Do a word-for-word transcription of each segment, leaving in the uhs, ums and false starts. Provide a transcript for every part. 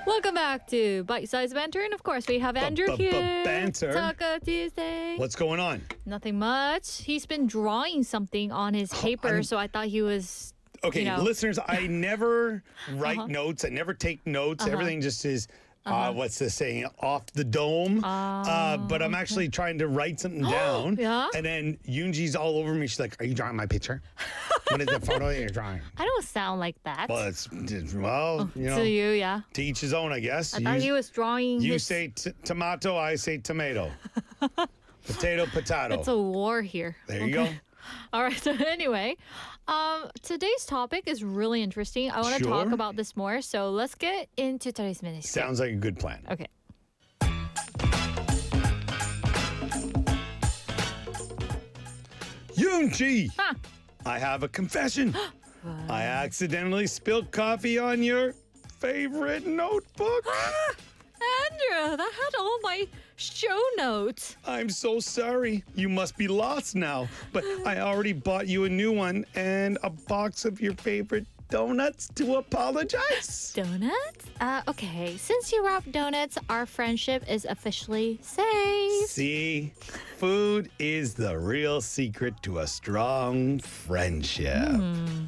Welcome back to Bite Size Banter. And of course, we have Andrew here. Banter. Taco Tuesday. What's going on? Nothing much. He's been drawing something on his paper, I'm- so I thought he was. Okay, you know. listeners, I never write Uh-huh. notes. I never take notes. Uh-huh. Everything just is, uh, Uh-huh. what's this saying, off the dome. uh, but I'm actually trying to write something down. Yeah? And then Yoonji's all over me. She's like, are you drawing my picture? What is the photo that you're drawing? I don't sound like that. Well, it's, well, you know, to you, yeah. to each his own, I guess. I thought you he was drawing. you his... say t- tomato, I say tomato. Potato, potato. It's a war here. There you go. All right. So anyway, um, today's topic is really interesting. I want to talk Sure. about this more. So let's get into today's minute. Sounds like a good plan. Okay. Yoonji! Huh. I have a confession. I accidentally spilled coffee on your favorite notebook. Andrew, that had all my show notes. I'm so sorry. You must be lost now. But I already bought you a new one and a box of your favorite donuts to apologize. Donuts? Uh, okay. Since you wrapped donuts, our friendship is officially safe. See, food is the real secret to a strong friendship.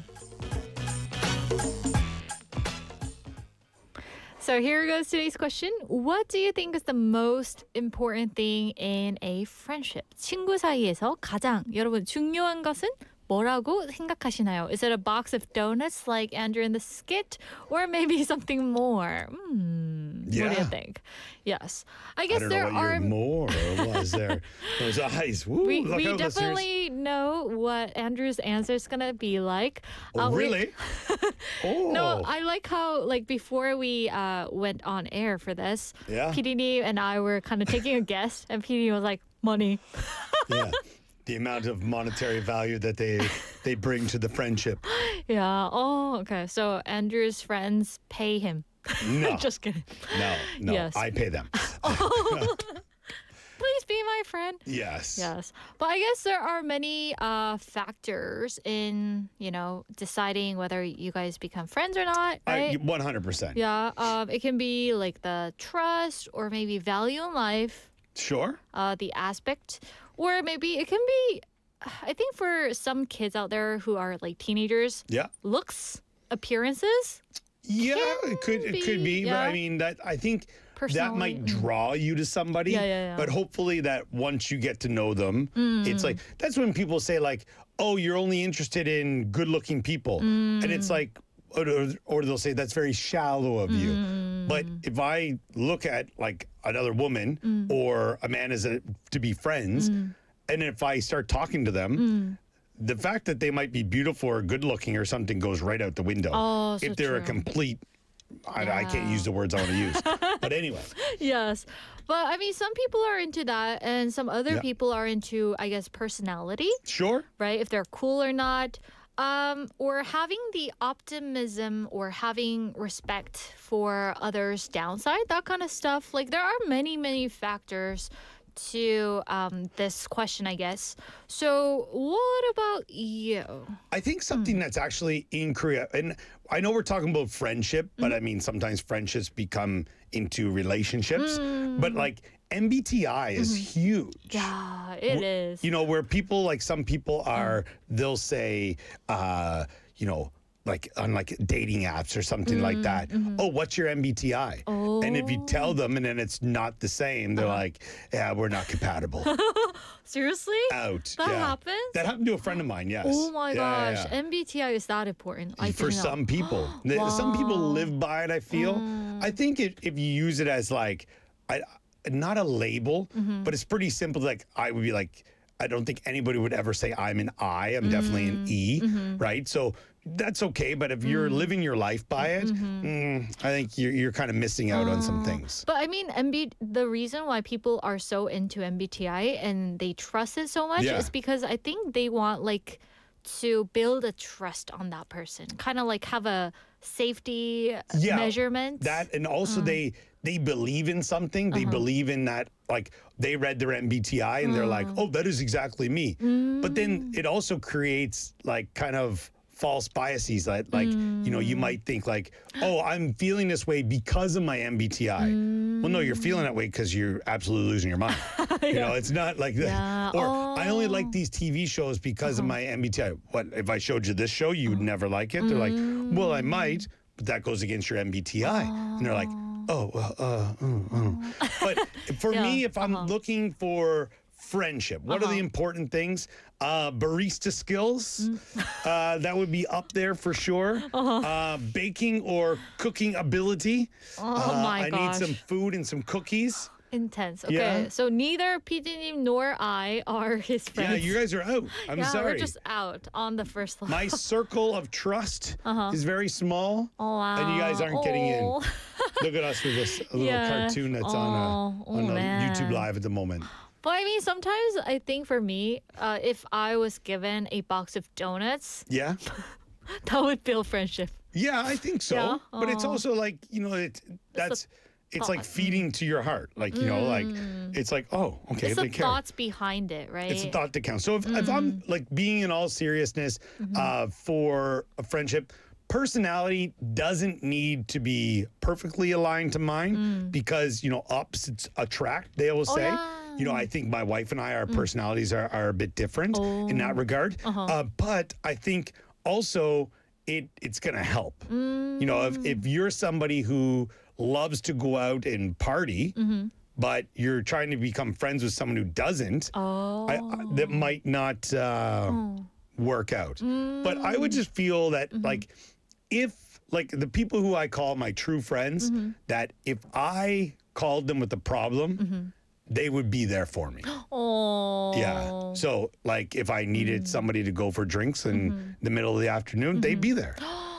So here goes today's question. What do you think is the most important thing in a friendship? 친구 사이에서 가장 여러분 중요한 것은 뭐라고 생각하시나요? Is it a box of donuts like Andrew in the skit, or maybe something more? Hmm. What do you Yeah. think? Yes, I I guess don't there know what are. your more was there. Those eyes. Woo, We, look we out, listeners. definitely know what Andrew's answer is gonna be like. Oh, Uh, we- really? Oh. No, I like how like before we uh, went on air for this, Yeah. P D and I were kind of taking a guess, and P D was like, money. Yeah. The amount of monetary value that they they bring to the friendship. Yeah. Oh, okay. So Andrew's friends pay him. No. Just kidding. No, no. Yes. I pay them. Please be my friend. Yes. Yes. But I guess there are many uh, factors in, you know, deciding whether you guys become friends or not, I, right? one hundred percent. Yeah. Um, it can be like the trust or maybe value in life. Sure. uh, the aspect, or maybe it can be. I think for some kids out there who are like teenagers, Yeah. looks, appearances. Yeah, Can it could it could be, be, but yeah. I mean that I think that might Personality, mm. draw you to somebody. Yeah, yeah, yeah. But hopefully that once you get to know them, Mm. it's like that's when people say like, "Oh, you're only interested in good-looking people," and it's Mm. like, or, or they'll say that's very shallow of you. Mm. But if I look at like another woman Mm. or a man as a to be friends, and if I start talking to them. Mm. The fact that they might be beautiful or good looking or something goes right out the window. Oh, so if they're a true. complete, I, I can't Yeah. use the words I want to use. But anyway, Yes, but I mean, some people are into that, and some other Yeah. people are into, I guess, personality, sure. right? If they're cool or not. Um, or having the optimism or having respect for others' downside, that kind of stuff. Like there are many, many factors to um, this question, I guess. So, what about you? I think something that's actually in Korea, and I know we're talking about friendship, but I mean, sometimes friendships become into relationships. But like M B T I is huge. Yeah, it is. You know, where people like some people are, they'll say, uh, you know, like on like dating apps or something like that. Oh, what's your M B T I? And if you tell them and then it's not the same, they're like, yeah, we're not compatible. Seriously? Out. That yeah. happens? That happened to a friend of mine, yes. Oh my Yeah, yeah, gosh, yeah. M B T I is that important? I For didn't know. some people. The- Some people live by it, I feel. I think it, if you use it as like, I, not a label, but it's pretty simple. Like, I would be like, I don't think anybody would ever say I'm an I. I'm definitely an E, right? So that's okay. But if you're living your life by it, mm, I think you're, you're kind of missing out on some things. But I mean, M B the reason why people are so into M B T I and they trust it so much Yeah. is because I think they want like to build a trust on that person, kind of like have a safety Yeah, measurement. That and also they they believe in something. They believe in that. Like they read their M B T I and they're like, oh, that is exactly me. But then it also creates like kind of false biases that like you know you might think like, oh, I'm feeling this way because of my M B T I. Well, no, you're feeling that way because you're absolutely losing your mind. You know, it's not like that. Yeah. Or Oh. I only like these T V shows because of my M B T I. What if I showed you this show, you would never like it? They're like, well, I might, but that goes against your M B T I. And they're like, oh, well, uh, uh, uh. But for Yeah. me, if I'm Uh-huh. looking for friendship, what are the Uh-huh. important things? Uh, barista skills, Mm. uh, that would be up there for sure. Uh-huh. Uh, baking or cooking ability. Oh Uh, my I gosh. need some food and some cookies. Intense. Okay. Yeah. So neither 피디님 nor I are his friends. Yeah, you guys are out. I'm yeah, sorry. we're just out on the first level. My circle of trust Uh-huh. is very small. Oh, wow. And you guys aren't getting in. Oh. Look at us with this a little Yeah. cartoon that's on, Oh, uh, on oh, uh, man. YouTube Live at the moment. But I mean, sometimes I think for me, uh, if I was given a box of donuts, Yeah? that would build friendship. Yeah, I think so. Yeah? But it's Oh. also like, you know, it, that's, it's like thought. feeding to your heart. Like, you know, like, it's like, oh, okay, It's they the care. thoughts behind it, right? It's a thought that counts. So if, if I'm like being in all seriousness uh, for a friendship, personality doesn't need to be perfectly aligned to mine because, you know, opposites attract, they will say. yeah. You know, I think my wife and I, our personalities are, are a bit different in that regard. Uh, but I think also it it's going to help. You know, if, if you're somebody who loves to go out and party, but you're trying to become friends with someone who doesn't, Oh. I, I, that might not uh, work out. But I would just feel that, like, if, like, the people who I call my true friends, that if I called them with a problem, they would be there for me. Oh. Yeah. So, like, if I needed somebody to go for drinks in the middle of the afternoon, they'd be there.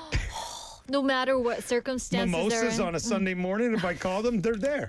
No matter what circumstances they're Mimosas in. on a Sunday morning, if I call them, they're there.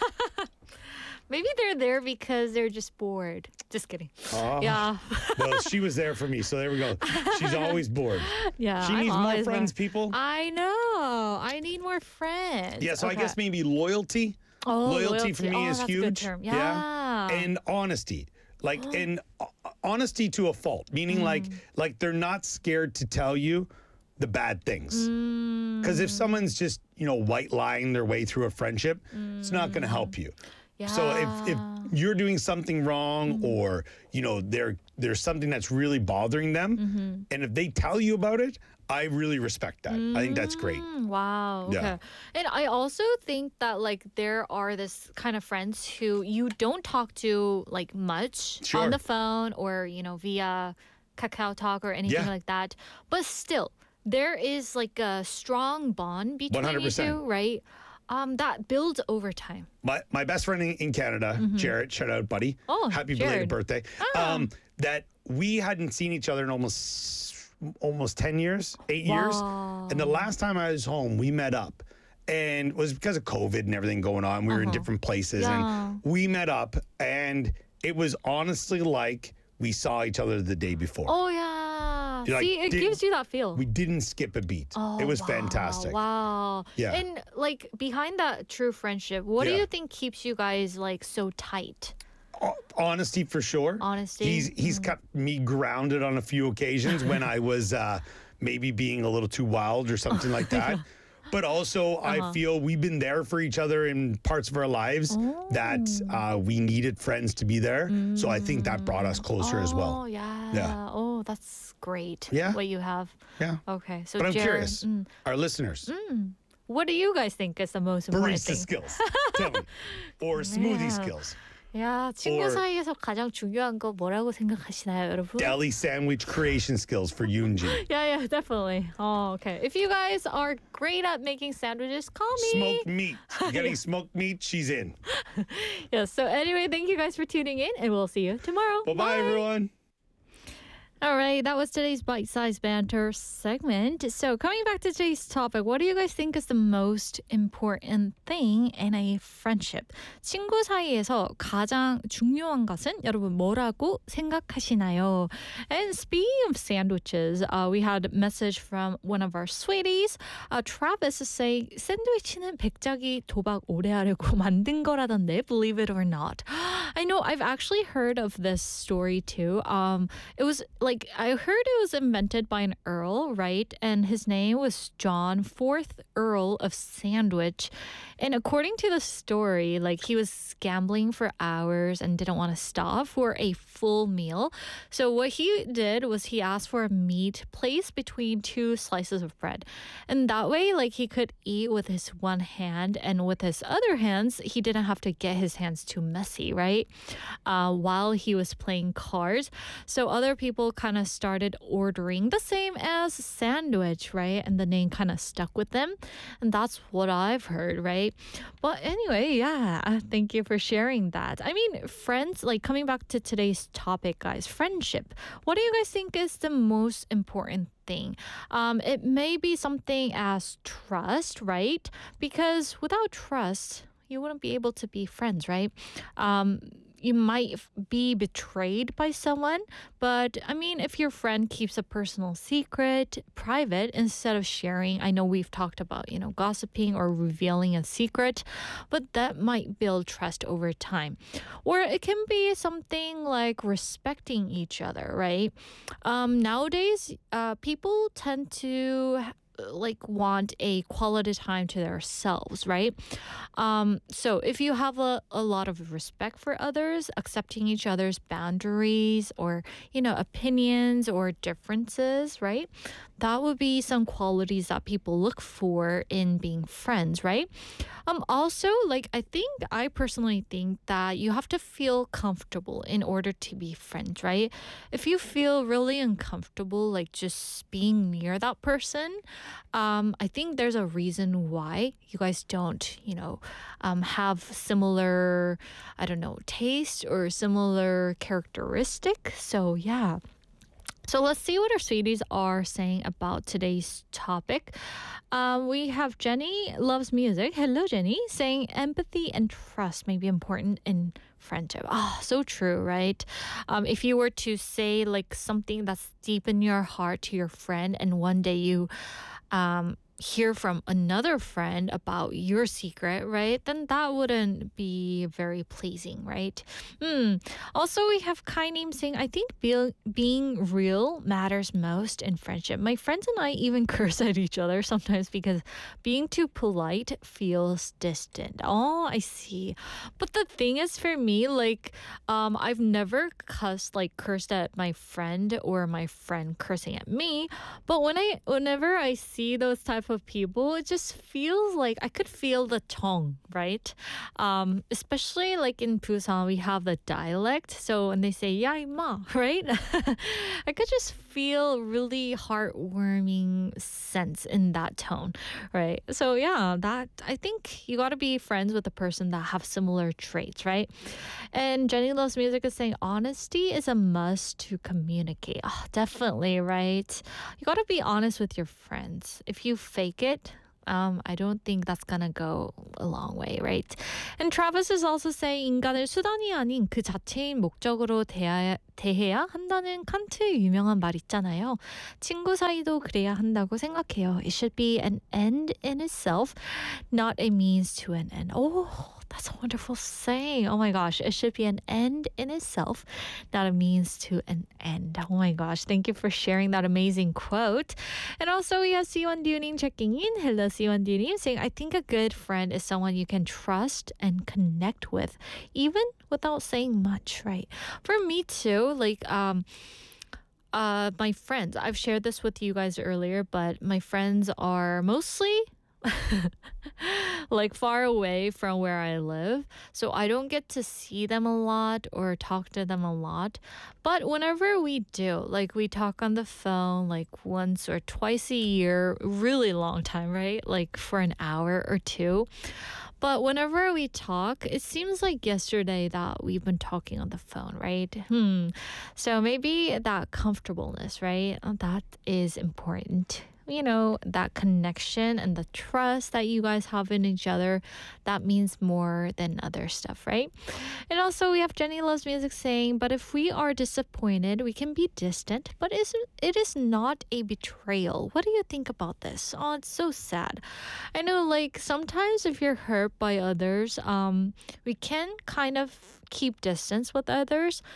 Maybe they're there because they're just bored. Just kidding. Oh. Yeah. Well, she was there for me, so there we go. She's always bored. Yeah. She I'm needs more always friends, bored. people. I know. I need more friends. Yeah, so I Okay. guess maybe loyalty. Oh, loyalty, for me Oh, is that's a huge. good term. Yeah. And honesty. Like and uh, honesty to a fault, meaning like Mm. like they're not scared to tell you the bad things. Because if someone's just, you know, white lying their way through a friendship, it's not going to help you. So if, if you're doing something wrong or, you know, there there's something that's really bothering them, and if they tell you about it, I really respect that. I think that's great. Mm, wow. Okay. Yeah. And I also think that like there are this kind of friends who you don't talk to like much Sure. on the phone or, you know, via Kakao Talk or anything Yeah. like that. But still, there is like a strong bond between one hundred you percent. two, right? Um, that builds over time. My my best friend in, in Canada, Jarrett, shout out, buddy. Oh, happy Jared. belated birthday. Um, that we hadn't seen each other in almost almost ten years, eight years. And the last time I was home, we met up. And it was because of COVID and everything going on. We were in different places Yeah. and we met up and it was honestly like we saw each other the day before. Oh yeah. You're like, See, it did- gives you that feel. We didn't skip a beat. Oh, it was wow, fantastic. Wow. Yeah. And like behind that true friendship, what do Yeah. you think keeps you guys like so tight? Ho- Honesty for sure. Honesty? He's he's kept me grounded on a few occasions when I was uh, maybe being a little too wild or something like that. But also, Uh-huh. I feel we've been there for each other in parts of our lives that Oh. uh, we needed friends to be there. So I think that brought us closer as Oh well. yeah. Yeah. Oh, that's great. Yeah. What you have. Yeah. Okay. So But I'm Jared, curious, mm, our listeners, what do you guys think is the most important barista thing? skills, tell me, or smoothie Man. skills, 야, 친구 Or- 사이에서 가장 중요한 거 뭐라고 생각하시나요, 여러분? deli sandwich creation skills for Yoonji. Yeah, yeah, definitely. Oh, okay. If you guys are great at making sandwiches, call me. Smoked meat. Getting smoked meat, she's in. Yes. So anyway, thank you guys for tuning in, and we'll see you tomorrow. Bye-bye, everyone. All right, that was today's bite-sized banter segment. So coming back to today's topic, what do you guys think is the most important thing in a friendship? 친구 사이에서 가장 중요한 것은 여러분 뭐라고 생각하시나요? And speaking of sandwiches, uh, we had a message from one of our sweeties. Uh, Travis is saying 샌드위치는 백작이 도박 오래 하려고 만든 거라던데, believe it or not. I know I've actually heard of this story too. Um, it was like like I heard it was invented by an earl, right? And his name was John, fourth Earl of Sandwich. And according to the story, like he was gambling for hours and didn't want to stop for a full meal. So what he did was he asked for a meat placed between two slices of bread. And that way, like he could eat with his one hand, and with his other hands, he didn't have to get his hands too messy, right? Uh, while he was playing cards. So other people kind of started ordering the same as sandwich, right? And the name kind of stuck with them. And that's what I've heard, right? But anyway, yeah, uh, thank you for sharing that. I mean, friends, like coming back to today's topic, guys, friendship. What do you guys think is the most important thing? Um, it may be something as trust, right? Because without trust, you wouldn't be able to be friends, right? Um, you might f- be betrayed by someone, but I mean, if your friend keeps a personal secret private instead of sharing, I know we've talked about, you know, gossiping or revealing a secret, but that might build trust over time. Or it can be something like respecting each other, right? Um, nowadays, uh, people tend to like want a quality time to themselves, right? Um, so if you have a, a lot of respect for others, accepting each other's boundaries or, you know, opinions or differences, right? That would be some qualities that people look for in being friends, right? Um, also, like I think I personally think that you have to feel comfortable in order to be friends, right? If you feel really uncomfortable, like just being near that person, um, I think there's a reason why you guys don't, you know, um, have similar, I don't know, taste or similar characteristic. So yeah. So let's see what our sweeties are saying about today's topic. Um, we have Jenny loves music. Hello, Jenny, saying empathy and trust may be important in friendship. Ah, so true, right? Um, if you were to say like something that's deep in your heart to your friend, and one day you um, hear from another friend about your secret, right? Then that wouldn't be very pleasing, right? Hmm. Also, we have Kai Name saying, I think be- being real matters most in friendship. My friends and I even curse at each other sometimes because being too polite feels distant. Oh, I see. But the thing is, for me, like, um, I've never cussed, like, cursed at my friend or my friend cursing at me. But when I, whenever I see those type of people, it just feels like I could feel the tone, right? Um, especially like in Busan, we have the dialect. So when they say "ya ima," right? I could just feel really heartwarming sense in that tone, right? So yeah, that I think you got to be friends with a person that have similar traits, right? And Jenny Loves Music is saying honesty is a must to communicate. Ah, definitely, right? You got to be honest with your friends. If you fake it, um, I don't think that's gonna go a long way, right? And Travis is also saying 인간을 수단이 아닌 그 자체인 목적으로 대해야, 대해야 한다는 칸트의 유명한 말 있잖아요. 친구 사이도 그래야 한다고 생각해요. It should be an end in itself, not a means to an end. Oh, that's a wonderful saying. Oh my gosh, it should be an end in itself, not a means to an end. Oh my gosh, thank you for sharing that amazing quote. And also we have Siwon Duning checking in. Hello, Siwon Duning, saying, I think a good friend is someone you can trust and connect with, even without saying much, right? For me too, like, um, uh, my friends, I've shared this with you guys earlier, but my friends are mostly like far away from where I live. So I don't get to see them a lot or talk to them a lot. But whenever we do, like we talk on the phone like once or twice a year, really long time, right? Like for an hour or two. But whenever we talk, it seems like yesterday that we've been talking on the phone, right? Hmm. So maybe that comfortableness, right? That is important. You know, that connection and the trust that you guys have in each other, that means more than other stuff, right? And also we have Jenny Loves Music saying, but if we are disappointed, we can be distant, but it is not a betrayal. What do you think about this? Oh, it's so sad. I know, like, sometimes if you're hurt by others, um, we can kind of keep distance with others.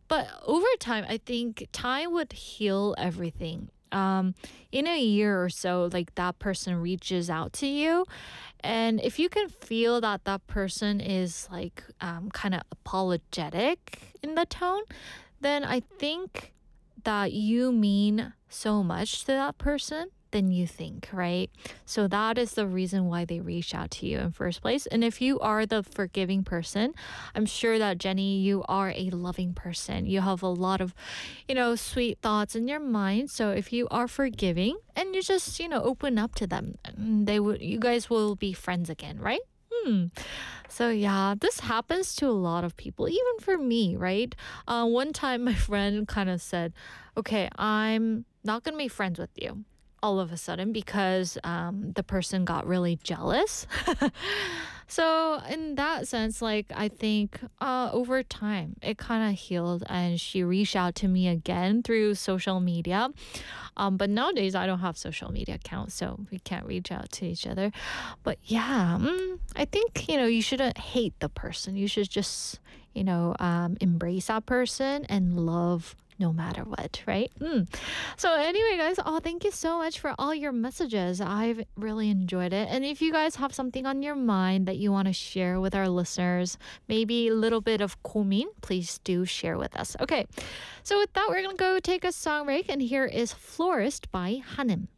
But over time, I think time would heal everything. Um, in a year or so, like that person reaches out to you, and if you can feel that that person is like um, kind of apologetic in the tone, then I think that you mean so much to that person than you think, right? So that is the reason why they reach out to you in first place. And if you are the forgiving person, I'm sure that Jenny, you are a loving person. You have a lot of, you know, sweet thoughts in your mind. So if you are forgiving and you just, you know, open up to them, they would, you guys will be friends again, right? Hmm. So yeah, this happens to a lot of people, even for me, right? Uh, one time my friend kind of said, okay, I'm not going to be friends with you all of a sudden because um, the person got really jealous. So in that sense, like I think uh, over time it kind of healed, and she reached out to me again through social media. Um, but nowadays I don't have social media accounts, so we can't reach out to each other. But yeah, mm, I think you know you shouldn't hate the person. You should just you know um, embrace that person and love no matter what, right? Mm. So anyway, guys, oh, thank you so much for all your messages. I've really enjoyed it. And if you guys have something on your mind that you want to share with our listeners, maybe a little bit of 고민, please do share with us. Okay, so with that, we're going to go take a song break. And here is Florist by Hanim.